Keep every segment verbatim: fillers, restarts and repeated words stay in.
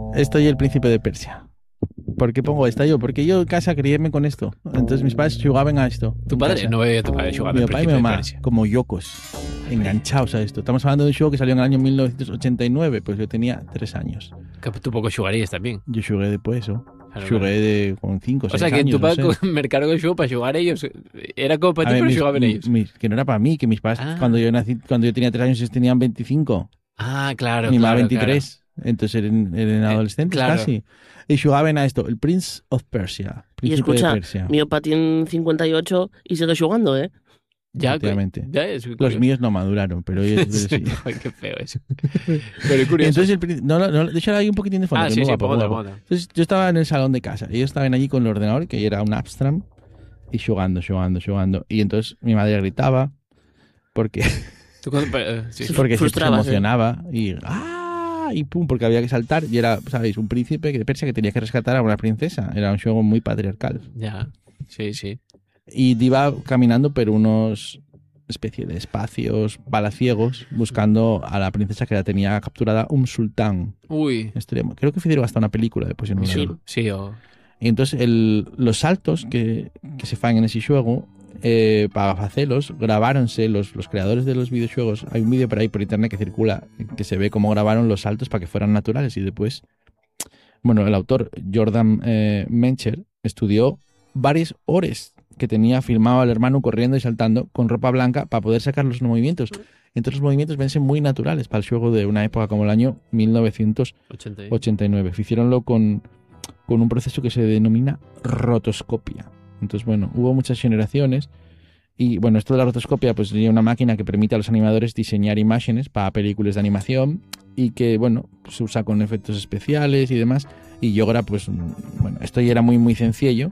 Estoy el príncipe de Persia. ¿Por qué pongo esta yo? Porque yo en casa criéme con esto. Entonces mis padres jugaban a esto. ¿Tu padre? Casa. No veía a tu padre jugar Mi al papá y mi Príncipe de mamá, Persia. como yocos, enganchados a esto. Estamos hablando de un juego que salió en el año mil novecientos ochenta y nueve, pues yo tenía tres años. Que tú poco jugarías también. Yo jugué después, ¿o? Claro, Jugué claro. de con cinco o O seis sea, que años, tu padre no sé. me cargó el juego para jugar ellos. Era como para A ti, ver, pero mis- jugaban ellos. mis- que no era para mí, que mis padres, Ah. cuando yo nací, cuando yo tenía tres años, ellos tenían veinticinco. Ah, claro, mi mamá claro, veintitrés. Entonces eran, eran adolescentes claro. casi. Y jugaban a esto, el Prince of Persia. Y Príncipe escucha, de Persia. mi opa tiene cincuenta y ocho y sigue jugando, ¿eh? Ya, Efectivamente. ya es Los curioso. míos no maduraron, pero ellos sí. Ay, qué feo eso. Pero es curioso. Entonces, el, prín- no, no, no, de hecho, ahora hay un poquitín de fondo. ah, que sí, muy sí, guapo, pongo muy otra, guapo. pongo otra. Entonces, yo estaba en el salón de casa. Ellos estaban allí con el ordenador, que era un Amstrad, y jugando, jugando, jugando. Y entonces mi madre gritaba porque, Tú cuando- eh, sí, sí. porque se, se Frustrabas, ¿eh? emocionaba y ¡ah! Y pum, porque había que saltar. Y era, ¿sabéis? Un príncipe de Persia que tenía que rescatar a una princesa. Era un juego muy patriarcal. Ya, sí, sí. Y iba caminando por unos especie de espacios palaciegos buscando a la princesa que la tenía capturada un sultán. Uy. Extremo. Creo que hicieron hasta una película después en un Sí. Sí, o... Y entonces el, los saltos que, que se fan en ese juego, eh, para hacerlos, grabáronse los, los creadores de los videojuegos. Hay un vídeo por ahí por internet que circula que se ve cómo grabaron los saltos para que fueran naturales y después, bueno, el autor Jordan eh, Mencher estudió varias horas que tenía filmado al hermano corriendo y saltando con ropa blanca para poder sacar los movimientos. Entonces los movimientos ven ser muy naturales para el juego de una época como el año mil novecientos ochenta. ochenta y nueve. Hicieronlo con, con un proceso que se denomina rotoscopia. Entonces, bueno, hubo muchas generaciones y, bueno, esto de la rotoscopia pues sería una máquina que permite a los animadores diseñar imágenes para películas de animación y que, bueno, pues se usa con efectos especiales y demás. Y yo ahora, pues, bueno, esto ya era muy, muy sencillo,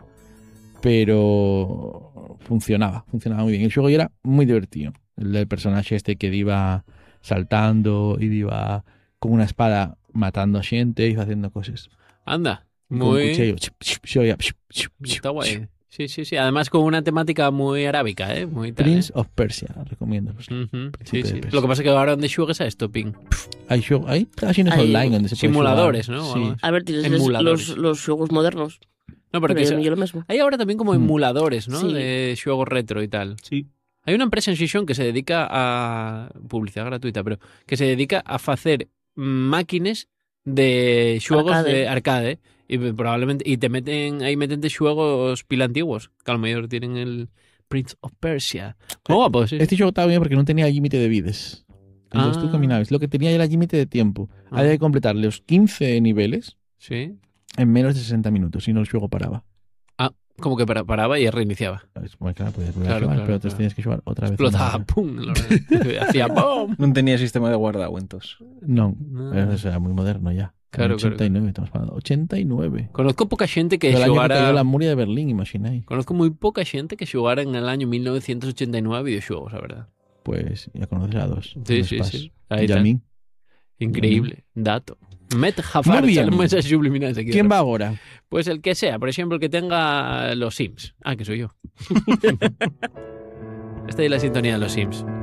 pero funcionaba, funcionaba muy bien. El juego ya era muy divertido. El del personaje este que iba saltando y iba con una espada matando a gente y haciendo cosas. Anda, Y con un muy... cuchillo. Está guay. Sí, sí, sí. Además con una temática muy arábica, ¿eh? Muy tal, Prince ¿eh? of Persia, recomiendo. Pues, Ujú, Sí, Príncipe de sí. Persia. Lo que pasa es que ahora donde juegas a esto, Ping. Hay, show- hay páginas Hay online donde se puede simuladores, jugar. ¿no? O Sí. algo así. A ver, tienes Emuladores. los, los juegos modernos. No, pero Pero que es eso- lo mismo. hay ahora también como Mm. emuladores, ¿no? Sí. De juegos retro y tal. Sí. Hay una empresa en Xixón que se dedica a... Publicidad gratuita, pero... Que se dedica a hacer máquinas de juegos Arcade. de arcade. Y probablemente... Y te meten... Ahí meten de juegos pila antiguos. Que a lo mejor tienen el Prince of Persia. ¿Cómo guapo? Sí. Este juego estaba bien porque no tenía límite de vidas. Entonces Ah. tú caminabas. Lo que tenía era límite de tiempo. Ah. Había que completar los quince niveles Sí. en menos de sesenta minutos, si no el juego paraba. Como que para- paraba y reiniciaba. Es muy claro, podías volver Claro, a jugar, claro, pero entonces claro. tenías que jugar otra vez. Explotaba. una- ¡Pum! Lo- Hacía ¡pum! Non tenía sistema de guardacuentos. No, No. eso era muy moderno ya. Claro, En ochenta y nueve estamos hablando. ochenta y nueve. Conozco poca gente que El año que xogara... cayó la muria de Berlín, imagináis. Conozco muy poca gente que jugara en el año mil novecientos ochenta y nueve a videojuegos, la verdad. Pues ya conoces a dos. Sí, Dos sí, pas. sí. Ahí está. Yamin. Increíble. Dato. Met Jafar, Muy bien. salen mensajes subliminales aquí. ¿Quién va ahora? Pues el que sea, por ejemplo, el que tenga los Sims. Ah, que soy yo. Esta es la sintonía de los Sims.